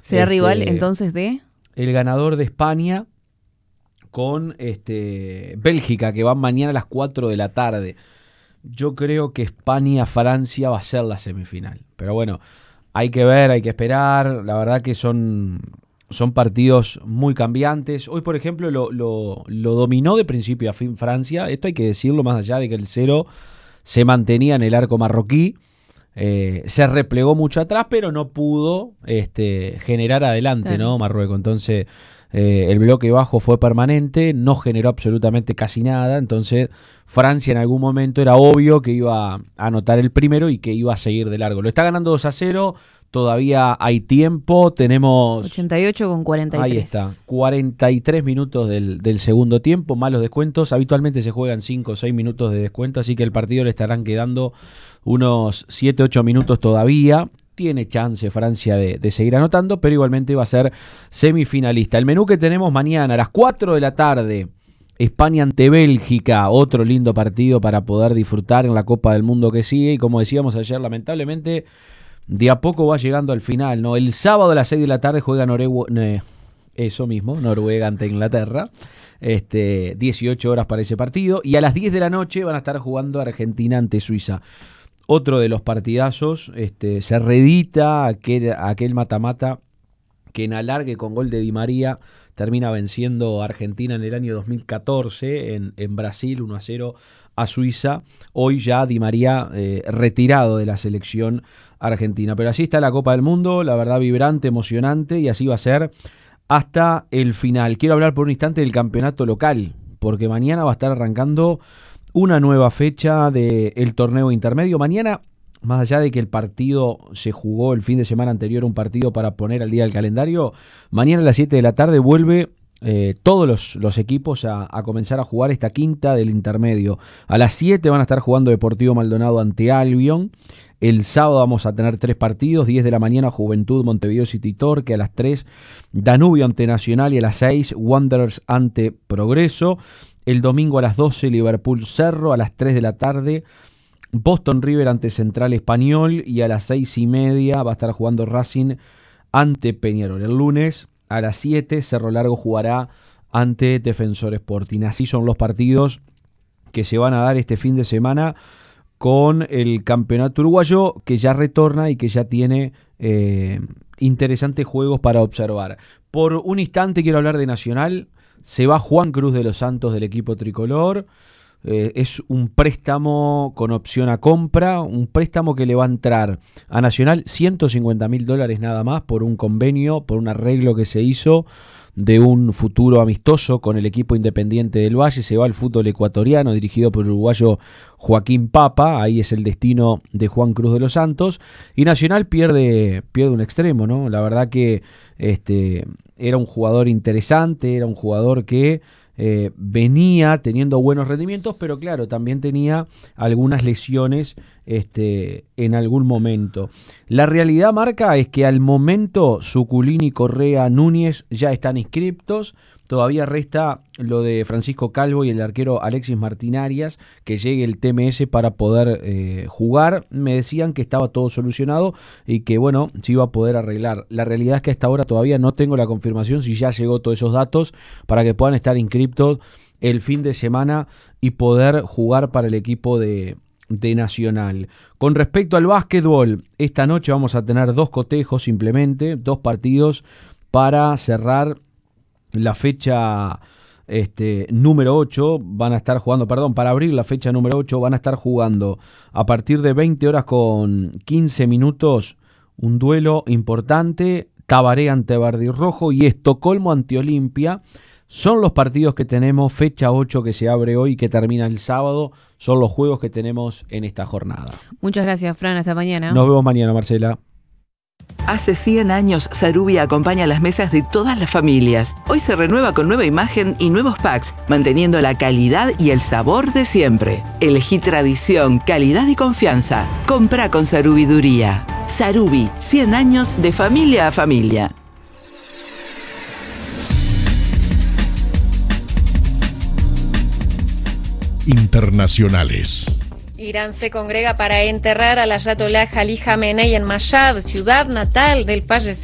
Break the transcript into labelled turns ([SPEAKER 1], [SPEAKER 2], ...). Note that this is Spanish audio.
[SPEAKER 1] ¿Será rival entonces de?
[SPEAKER 2] El ganador de España con Bélgica, que van mañana a las 4 de la tarde. Yo creo que España-Francia va a ser la semifinal. Pero bueno, hay que ver, hay que esperar. La verdad que son partidos muy cambiantes. Hoy, por ejemplo, lo dominó de principio a fin Francia. Esto hay que decirlo, más allá de que el 0 se mantenía en el arco marroquí. Se replegó mucho atrás, pero no pudo generar adelante, ¿no? Marruecos. Entonces, el bloque bajo fue permanente, no generó absolutamente casi nada. Entonces, Francia en algún momento era obvio que iba a anotar el primero y que iba a seguir de largo. Lo está ganando 2-0. Todavía hay tiempo, tenemos
[SPEAKER 1] 88 con 43.
[SPEAKER 2] Ahí está, 43 minutos del segundo tiempo, malos descuentos. Habitualmente se juegan 5 o 6 minutos de descuento, así que el partido le estarán quedando unos 7-8 minutos todavía. Tiene chance Francia de seguir anotando, pero igualmente va a ser semifinalista. El menú que tenemos mañana a las 4 de la tarde, España ante Bélgica, otro lindo partido para poder disfrutar en la Copa del Mundo que sigue. Y como decíamos ayer, lamentablemente de a poco va llegando al final, ¿no? El sábado a las 6 de la tarde juega Noruega ante Inglaterra. 18 horas para ese partido. Y a las 10 de la noche van a estar jugando Argentina ante Suiza. Otro de los partidazos. Se reedita aquel mata-mata que en alargue con gol de Di María termina venciendo a Argentina en el año 2014 en Brasil 1-0 a Suiza. Hoy ya Di María retirado de la selección argentina. Pero así está la Copa del Mundo, la verdad vibrante, emocionante, y así va a ser hasta el final. Quiero hablar por un instante del campeonato local, porque mañana va a estar arrancando una nueva fecha del torneo intermedio. Mañana, más allá de que el partido se jugó el fin de semana anterior, un partido para poner al día el calendario, mañana a las 7 de la tarde vuelve todos los equipos a comenzar a jugar esta quinta del intermedio. A las 7 van a estar jugando Deportivo Maldonado ante Albion. El sábado vamos a tener 3 partidos, 10 de la mañana Juventud, Montevideo City Torque, a las 3 Danubio ante Nacional y a las 6 Wanderers ante Progreso. El domingo a las 12 Liverpool Cerro, a las 3 de la tarde Boston River ante Central Español y a las 6:30 va a estar jugando Racing ante Peñarol. El lunes a las 7 Cerro Largo jugará ante Defensor Sporting. Así son los partidos que se van a dar este fin de semana con el campeonato uruguayo, que ya retorna y que ya tiene interesantes juegos para observar. Por un instante quiero hablar de Nacional. Se va Juan Cruz de los Santos del equipo tricolor. Es un préstamo con opción a compra, un préstamo que le va a entrar a Nacional $150.000 nada más por un convenio, por un arreglo que se hizo de un futuro amistoso con el equipo Independiente del Valle. Se va al fútbol ecuatoriano dirigido por el uruguayo Joaquín Papa. Ahí es el destino de Juan Cruz de los Santos. Y Nacional pierde un extremo, ¿no? La verdad que era un jugador interesante, era un jugador que venía teniendo buenos rendimientos, pero claro, también tenía algunas lesiones en algún momento. La realidad, Marca, es que al momento Suculini, Correa, Núñez ya están inscriptos. Todavía resta lo de Francisco Calvo y el arquero Alexis Martín Arias, que llegue el TMS para poder jugar. Me decían que estaba todo solucionado y que, bueno, se iba a poder arreglar. La realidad es que hasta ahora todavía no tengo la confirmación si ya llegó todos esos datos para que puedan estar inscriptos el fin de semana y poder jugar para el equipo de Nacional. Con respecto al básquetbol, esta noche vamos a tener 2 cotejos simplemente, 2 partidos para cerrar la fecha número 8. Van a estar jugando, para abrir la fecha número 8, van a estar jugando a partir de 20 horas con 15 minutos un duelo importante, Tabaré ante Verdi Rojo y Estocolmo ante Olimpia. Son los partidos que tenemos, fecha 8 que se abre hoy y que termina el sábado. Son los juegos que tenemos en esta jornada.
[SPEAKER 1] Muchas gracias, Fran. Hasta mañana.
[SPEAKER 2] Nos vemos mañana, Marcela.
[SPEAKER 3] Hace 100 años, Sarubia acompaña las mesas de todas las familias. Hoy se renueva con nueva imagen y nuevos packs, manteniendo la calidad y el sabor de siempre. Elegí tradición, calidad y confianza. Comprá con Sarubiduría. Sarubi, 100 años de familia a familia.
[SPEAKER 4] Internacionales.
[SPEAKER 5] Irán se congrega para enterrar al ayatolá Ali Jamenei en Mashhad, ciudad natal del fallecido.